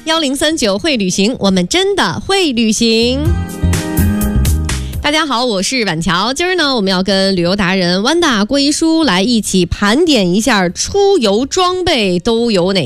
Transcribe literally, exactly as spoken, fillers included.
幺零三九会旅行，我们真的会旅行。大家好，我是婉乔。今儿呢，我们要跟旅游达人湾大郭一书来一起盘点一下出游装备都有哪